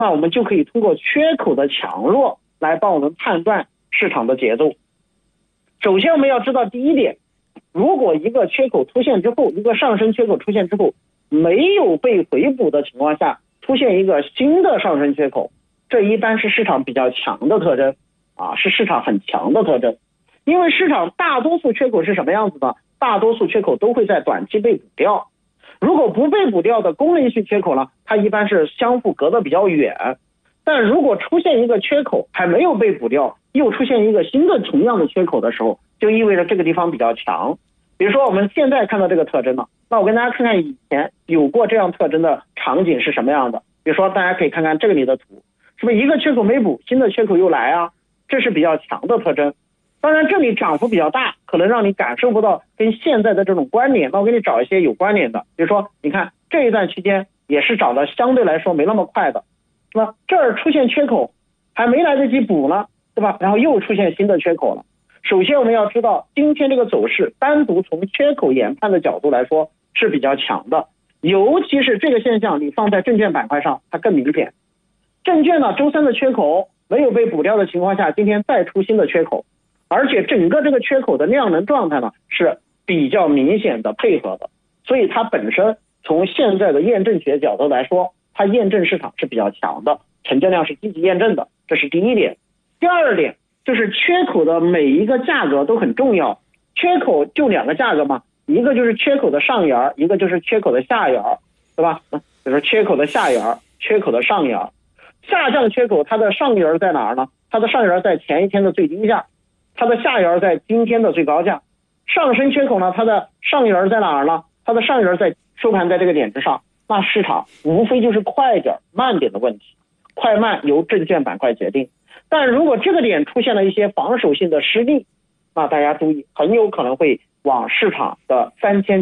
那我们就可以通过缺口的强弱来帮我们判断市场的节奏。首先我们要知道第一点，如果一个缺口出现之后，一个上升缺口出现之后没有被回补的情况下，出现一个新的上升缺口，这一般是市场比较强的特征是市场很强的特征。因为市场大多数缺口是什么样子呢？大多数缺口都会在短期被补掉，如果不被补掉的功能性缺口呢，它一般是相互隔得比较远。但如果出现一个缺口还没有被补掉，又出现一个新的同样的缺口的时候，就意味着这个地方比较强。比如说我们现在看到这个特征了，那我跟大家看看以前有过这样特征的场景是什么样的。比如说大家可以看看这个里的图，是不是一个缺口没补，新的缺口又来啊？这是比较强的特征。当然这里涨幅比较大，可能让你感受不到跟现在的这种关联，那我给你找一些有关联的。比如说你看这一段区间也是涨得相对来说没那么快的，那这儿出现缺口还没来得及补呢，对吧？然后又出现新的缺口了。首先我们要知道今天这个走势单独从缺口研判的角度来说是比较强的，尤其是这个现象你放在证券板块上它更明显。证券呢周三的缺口没有被补掉的情况下，今天再出新的缺口，而且整个这个缺口的量能状态呢是比较明显的配合的，所以它本身从现在的验证学角度来说，它验证市场是比较强的，成交量是积极验证的，这是第一点。第二点就是缺口的每一个价格都很重要，缺口就两个价格嘛，一个就是缺口的上沿，一个就是缺口的下沿，对吧？比如说缺口的下沿，缺口的上沿。下降缺口它的上沿在哪儿呢？它的上沿在前一天的最低价，它的下沿在今天的最高价。上升缺口呢，它的上沿在哪儿呢？它的上沿在收盘在这个点之上。那市场无非就是快点慢点的问题，快慢由证券板块决定。但如果这个点出现了一些防守性的失利，那大家注意，很有可能会往市场的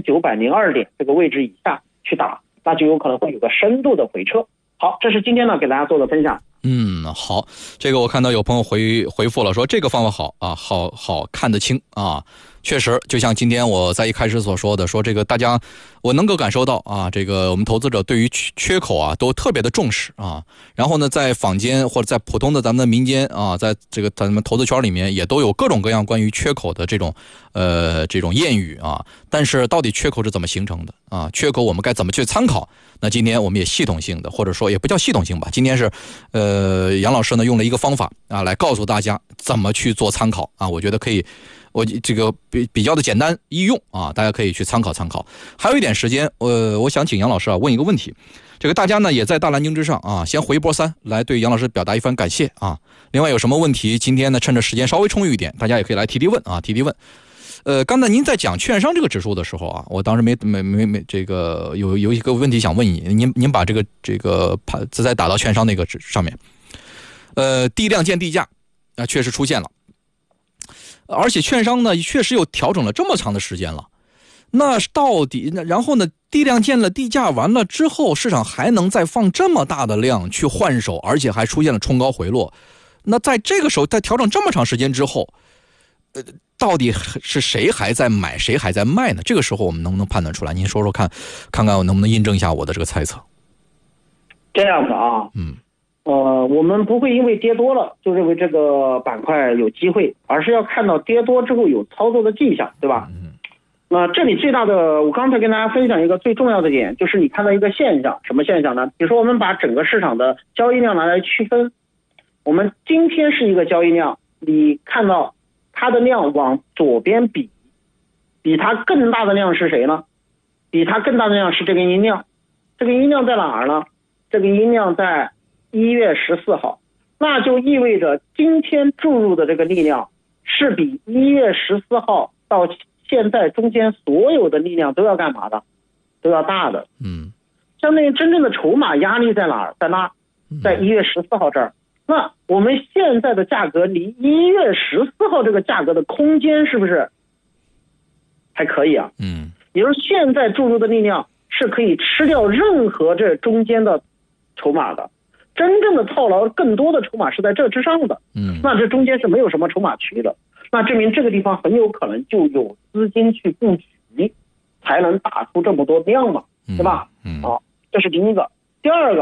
3902点这个位置以下去打，那就有可能会有个深度的回撤。好，这是今天呢给大家做的分享。 好，这个我看到有朋友回复了，说这个方法好啊，好看得清啊。确实，就像今天我在一开始所说的，说这个大家我能够感受到啊，这个我们投资者对于缺口啊都特别的重视啊。然后呢，在坊间或者在普通的咱们的民间啊，在这个咱们投资圈里面也都有各种各样关于缺口的这种谚语啊。但是到底缺口是怎么形成的啊？缺口我们该怎么去参考？那今天我们也系统性的，或者说也不叫系统性吧，今天是杨老师呢用了一个方法啊来告诉大家怎么去做参考啊。我觉得可以。我这个比较的简单易用啊，大家可以去参考参考。还有一点时间，我想请杨老师啊问一个问题。这个大家呢也在大蓝鲸之上啊，先回一波3来对杨老师表达一番感谢啊。另外有什么问题，今天呢趁着时间稍微充裕一点，大家也可以来提问啊，提问。刚才您在讲券商这个指数的时候啊，我当时没这个有一个问题想问你，您把这个再打到券商那个上面。地量见地价啊，确实出现了。而且券商呢确实又调整了这么长的时间了，那到底然后呢地量见了地价完了之后，市场还能再放这么大的量去换手，而且还出现了冲高回落，那在这个时候在调整这么长时间之后，到底是谁还在买谁还在卖呢？这个时候我们能不能判断出来？您说说看看我能不能印证一下我的这个猜测。 这样的啊，我们不会因为跌多了就认为这个板块有机会，而是要看到跌多之后有操作的迹象，对吧？那这里最大的，我刚才跟大家分享一个最重要的点，就是你看到一个现象，什么现象呢？比如说我们把整个市场的交易量拿来区分，我们今天是一个交易量，你看到它的量往左边比它更大的量是谁呢？比它更大的量是这根阴量，这个阴量在哪儿呢？这个阴量在1月14号，那就意味着今天注入的这个力量是比1月14号到现在中间所有的力量都要干嘛的？都要大的。相当于真正的筹码压力在哪儿？在1月14号这儿。那我们现在的价格离1月14号这个价格的空间是不是还可以啊？也就是现在注入的力量是可以吃掉任何这中间的筹码的。真正的套牢更多的筹码是在这之上的，那这中间是没有什么筹码区的，那证明这个地方很有可能就有资金去布局，才能打出这么多量嘛，对吧？这是第一个。第二个，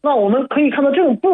那我们可以看到这种不